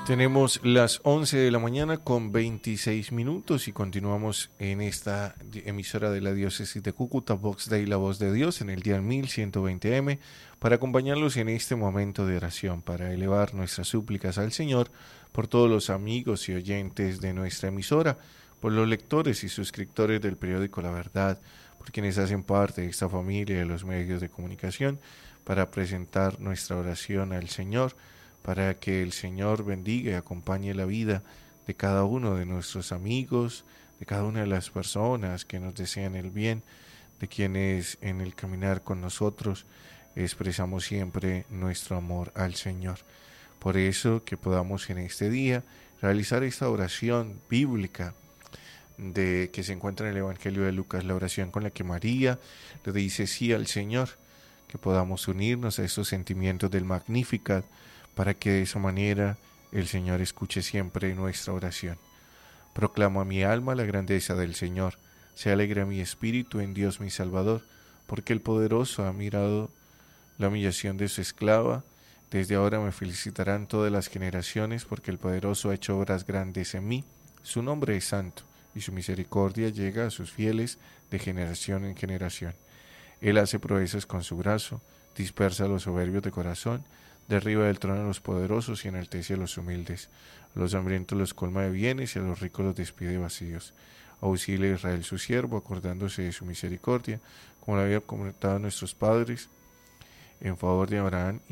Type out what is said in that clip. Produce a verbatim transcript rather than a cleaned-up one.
Tenemos las once de la mañana con veintiséis minutos y continuamos en esta emisora de la diócesis de Cúcuta, Vox Dei, la voz de Dios, en el día mil ciento veinte eme, para acompañarlos en este momento de oración, para elevar nuestras súplicas al Señor por todos los amigos y oyentes de nuestra emisora, por los lectores y suscriptores del periódico La Verdad, por quienes hacen parte de esta familia de los medios de comunicación, para presentar nuestra oración al Señor, para que el Señor bendiga y acompañe la vida de cada uno de nuestros amigos, de cada una de las personas que nos desean el bien, de quienes en el caminar con nosotros expresamos siempre nuestro amor al Señor. Por eso que podamos en este día realizar esta oración bíblica de que se encuentra en el Evangelio de Lucas, la oración con la que María le dice sí al Señor, que podamos unirnos a estos sentimientos del Magnificat, para que de esa manera el Señor escuche siempre nuestra oración. Proclamo a mi alma la grandeza del Señor, se alegra mi espíritu en Dios mi Salvador, porque el Poderoso ha mirado la humillación de su esclava. Desde ahora me felicitarán todas las generaciones, porque el Poderoso ha hecho obras grandes en mí. Su nombre es santo, y su misericordia llega a sus fieles de generación en generación. Él hace proezas con su brazo, dispersa a los soberbios de corazón, derriba del trono a los poderosos y enaltece a los humildes. A los hambrientos los colma de bienes y a los ricos los despide vacíos. Auxilia a Israel su siervo, acordándose de su misericordia, como lo había comentado a nuestros padres, en favor de Abraham y